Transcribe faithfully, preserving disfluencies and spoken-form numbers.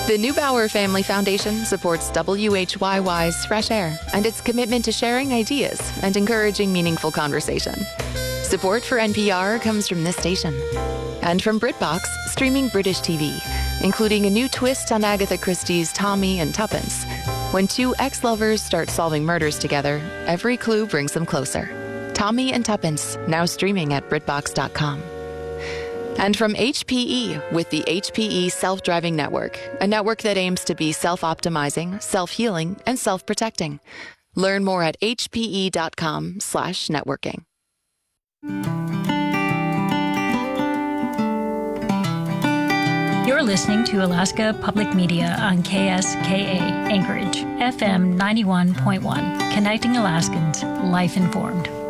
The Neubauer Family Foundation supports W H Y Y's Fresh Air and its commitment to sharing ideas and encouraging meaningful conversation. Support for N P R comes from this station and from BritBox, streaming British T V, including a new twist on Agatha Christie's Tommy and Tuppence. When two ex-lovers start solving murders together, every clue brings them closer. Tommy and Tuppence, now streaming at BritBox dot com. And from H P E with the H P E Self-Driving Network, a network that aims to be self-optimizing, self-healing, and self-protecting. Learn more at H P E dot com slash networking. You're listening to Alaska Public Media on K S K A Anchorage, F M ninety-one point one, connecting Alaskans, life informed.